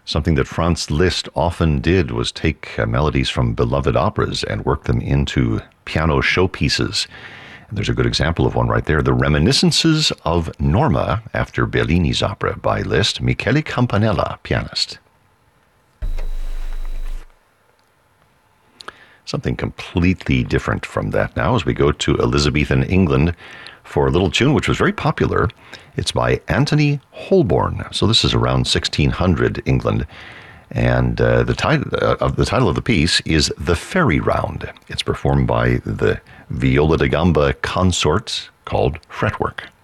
Something that Franz Liszt often did was take melodies from beloved operas and work them into piano showpieces. And there's a good example of one right there, The Reminiscences of Norma, after Bellini's opera by Liszt, Michele Campanella, pianist. Something completely different from that now as we go to Elizabethan England for a little tune which was very popular. It's by Anthony Holborn. So this is around 1600 England. And the title of the piece is The Fairy Round. It's performed by the Viola da Gamba Consort called Fretwork.